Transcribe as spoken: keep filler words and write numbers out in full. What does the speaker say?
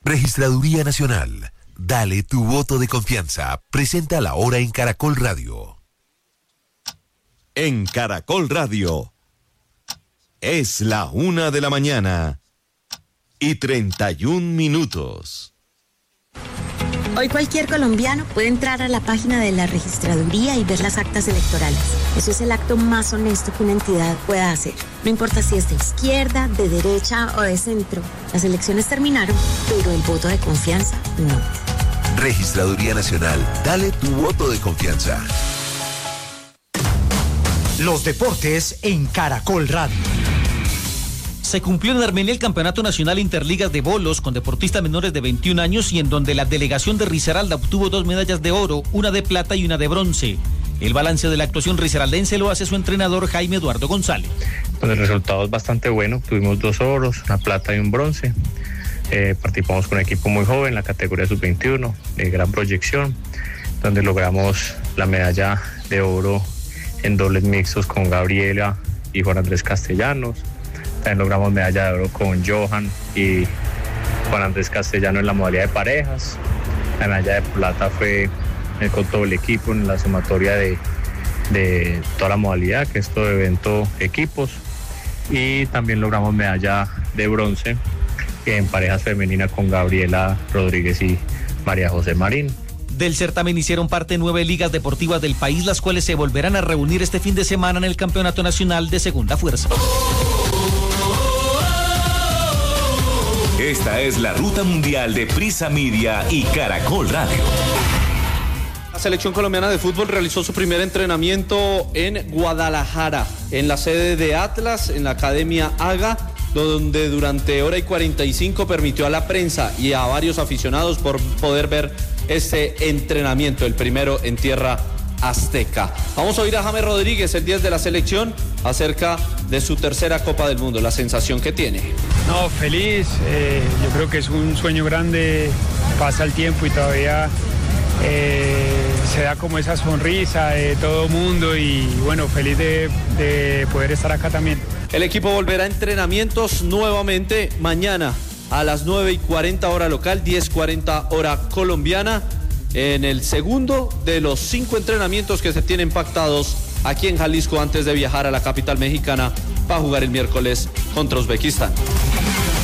Registraduría Nacional. Dale tu voto de confianza. Presenta la hora en Caracol Radio. En Caracol Radio. Es la una de la mañana y treinta y un minutos. Hoy cualquier colombiano puede entrar a la página de la registraduría y ver las actas electorales. Eso es el acto más honesto que una entidad pueda hacer. No importa si es de izquierda, de derecha o de centro. Las elecciones terminaron, pero el voto de confianza no. Registraduría Nacional. Dale tu voto de confianza. Los deportes en Caracol Radio. Se cumplió en Armenia el Campeonato Nacional Interligas de Bolos con deportistas menores de veintiún años y en donde la delegación de Risaralda obtuvo dos medallas de oro, una de plata y una de bronce. El balance de la actuación risaraldense lo hace su entrenador Jaime Eduardo González. Pues el resultado es bastante bueno, tuvimos dos oros, una plata y un bronce. Eh, participamos con un equipo muy joven, la categoría sub veintiuno, de gran proyección, donde logramos la medalla de oro en dobles mixtos con Gabriela y Juan Andrés Castellanos. También logramos medalla de oro con Johan y Juan Andrés Castellano en la modalidad de parejas. La medalla de plata fue con todo el equipo en la sumatoria de, de toda la modalidad, que es todo evento equipos. Y también logramos medalla de bronce en parejas femeninas con Gabriela Rodríguez y María José Marín. Del certamen hicieron parte nueve ligas deportivas del país, las cuales se volverán a reunir este fin de semana en el Campeonato Nacional de Segunda Fuerza. Esta es la ruta mundial de Prisa Media y Caracol Radio. La selección colombiana de fútbol realizó su primer entrenamiento en Guadalajara, en la sede de Atlas, en la Academia Haga, donde durante hora y cuarenta y cinco permitió a la prensa y a varios aficionados por poder ver este entrenamiento, el primero en tierra azteca. Vamos a oír a James Rodríguez, el diez de la selección, acerca de su tercera Copa del Mundo, la sensación que tiene. No, feliz, eh, yo creo que es un sueño grande, pasa el tiempo y todavía eh, se da como esa sonrisa de todo mundo y bueno, feliz de, de poder estar acá también. El equipo volverá a entrenamientos nuevamente mañana a las nueve y cuarenta hora local, diez cuarenta hora colombiana, en el segundo de los cinco entrenamientos que se tienen pactados aquí en Jalisco antes de viajar a la capital mexicana para jugar el miércoles contra Uzbekistán.